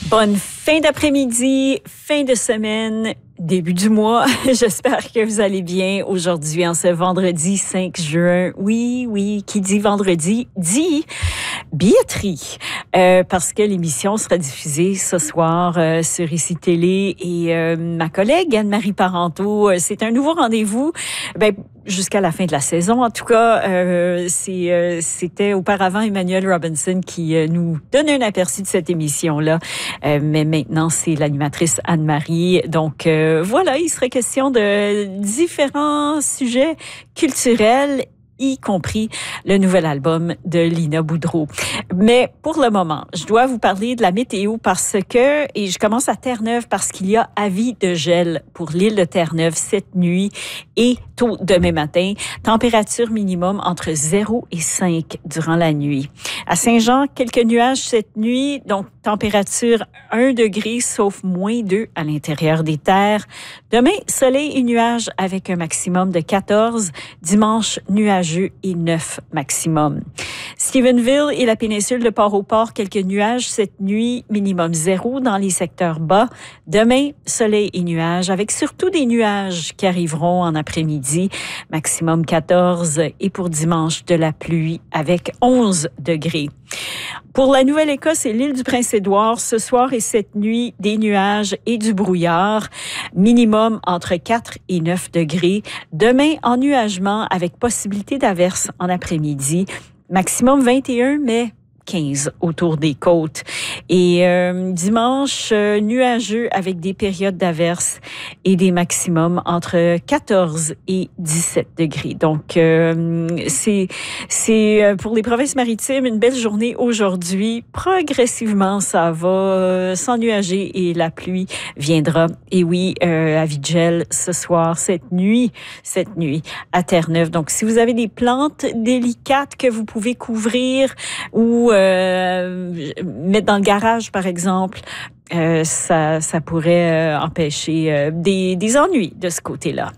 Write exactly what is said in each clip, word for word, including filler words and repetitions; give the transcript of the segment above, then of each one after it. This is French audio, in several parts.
Bonne fin d'après-midi, fin de semaine, début du mois. J'espère que vous allez bien aujourd'hui en ce vendredi cinq juin. Oui, oui, qui dit vendredi dit billetterie. Euh, parce que l'émission sera diffusée ce soir euh, sur Ici Télé et euh, ma collègue Anne-Marie Parenteau, c'est un nouveau rendez-vous. Ben, jusqu'à la fin de la saison. En tout cas, euh, c'est, euh, c'était auparavant Emmanuel Robinson qui euh, nous donnait un aperçu de cette émission-là. Euh, mais maintenant, c'est l'animatrice Anne-Marie. Donc, euh, voilà, il serait question de différents sujets culturels, y compris le nouvel album de Lina Boudreau. Mais pour le moment, je dois vous parler de la météo parce que, et je commence à Terre-Neuve parce qu'il y a avis de gel pour l'île de Terre-Neuve cette nuit et tôt demain matin. Température minimum entre zéro et cinq durant la nuit. À Saint-Jean, quelques nuages cette nuit, donc température un degré sauf moins deux à l'intérieur des terres. Demain, soleil et nuages avec un maximum de quatorze. Dimanche, nuageux et neuf maximum. Stephenville et la péninsule de Port-au-Port, quelques nuages cette nuit, minimum zéro dans les secteurs bas. Demain, soleil et nuages avec surtout des nuages qui arriveront en après-midi, maximum quatorze. Et pour dimanche, de la pluie avec onze degrés. Pour la Nouvelle-Écosse et l'île du Prince-Édouard, ce soir et cette nuit, des nuages et du brouillard. Minimum entre quatre et neuf degrés. Demain, ennuagement avec possibilité d'averse en après-midi. Maximum vingt et un, mais quinze autour des côtes. Et euh, dimanche, euh, nuageux avec des périodes d'averse et des maximums entre quatorze et dix-sept degrés. Donc, euh, c'est, c'est pour les provinces maritimes une belle journée aujourd'hui. Progressivement, ça va euh, s'ennuager et la pluie viendra. Et oui, euh, avis de gel ce soir, cette nuit, cette nuit à Terre-Neuve. Donc, si vous avez des plantes délicates que vous pouvez couvrir ou Euh, mettre dans le garage, par exemple, euh, ça, ça pourrait euh, empêcher euh, des, des ennuis de ce côté-là.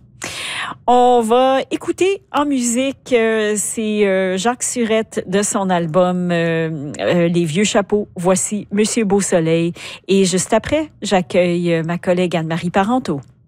On va écouter en musique, euh, c'est euh, Jacques Surette de son album euh, euh, Les Vieux Chapeaux. Voici Monsieur Beau Soleil. Et juste après, j'accueille ma collègue Anne-Marie Parenteau.